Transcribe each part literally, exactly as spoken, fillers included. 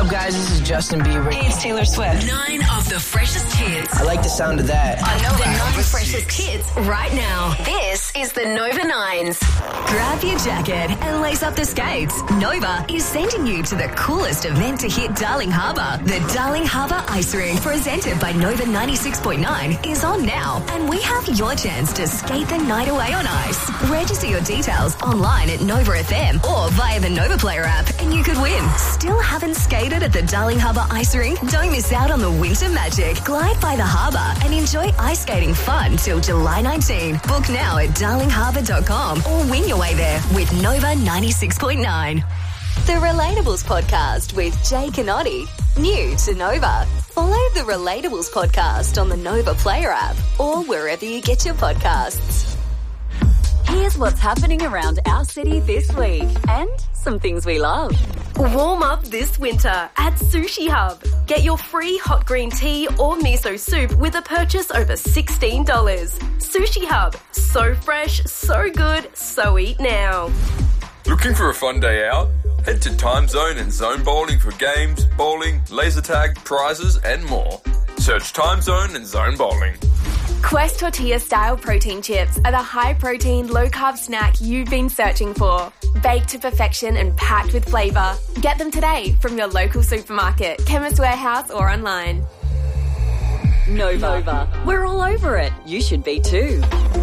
up, guys? This is Justin Bieber. Hey, it's Taylor Swift. Nine of the freshest hits. I like the sound of that. I know the nine freshest hits right now. This is the Nova Nines. Grab your jacket and lace up the skates. Nova is sending you to the coolest event to hit Darling Harbour. The Darling Harbour Ice Rink, presented by Nova ninety-six point nine, is on now, and we have your chance to skate the night away on ice. Register your details online at Nova F M or via the Nova Player app, and you could win. Still haven't skated at the Darling Harbour Ice Rink? Don't miss out on the winter magic. Glide by the harbour and enjoy ice skating fun till July nineteenth. Book now at darling harbour dot com or win your way there with Nova ninety-six point nine. The Relatables Podcast with Jake and Oddie. New to Nova. Follow the Relatables Podcast on the Nova Player app or wherever you get your podcasts. Here's what's happening around our city this week and some things we love. Warm up this winter at Sushi Hub. Get your free hot green tea or miso soup with a purchase over sixteen dollars. Sushi Hub. So fresh, so good, so eat now. Looking for a fun day out? Head to Time Zone and Zone Bowling for games, bowling, laser tag, prizes and more. Search Time Zone and Zone Bowling. Quest Tortilla-style protein chips are the high-protein, low-carb snack you've been searching for. Baked to perfection and packed with flavour. Get them today from your local supermarket, Chemist Warehouse or online. Nova. Nova. We're all over it. You should be too.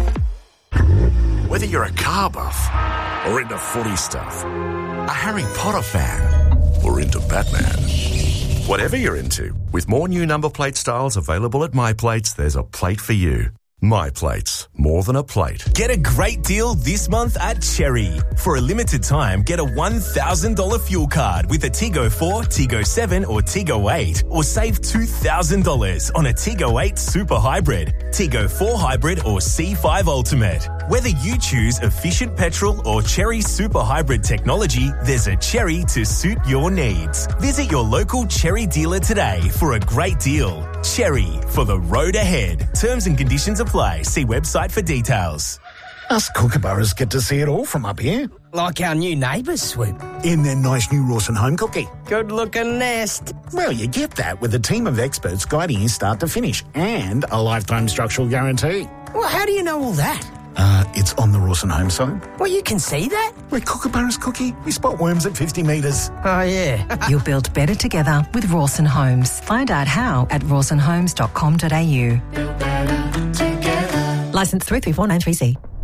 Whether you're a car buff or into footy stuff, a Harry Potter fan or into Batman. Whatever you're into, with more new number plate styles available at My Plates, there's a plate for you. My Plates, more than a plate. Get a great deal this month at Cherry. For a limited time, get a one thousand dollars fuel card with a Tigo four, Tigo seven or Tigo eight, or save two thousand dollars on a Tigo eight Super Hybrid, Tigo four Hybrid or C five Ultimate. Whether you choose efficient petrol or Cherry Super Hybrid technology, there's a Cherry to suit your needs. Visit your local Cherry dealer today for a great deal. Cherry, for the road ahead. Terms and conditions apply. See website for details. Us kookaburras get to see it all from up here. Like our new neighbours, Swoop. In their nice new Rawson home cookie. Good-looking nest. Well, you get that with a team of experts guiding you start to finish and a lifetime structural guarantee. Well, how do you know all that? Uh, it's on the Rawson home side. Well, you can see that? We're kookaburras cookie. We spot worms at fifty metres. Oh, yeah. You'll build better together with Rawson Homes. Find out how at rawson homes dot com dot a u. Licence three three four nine three C.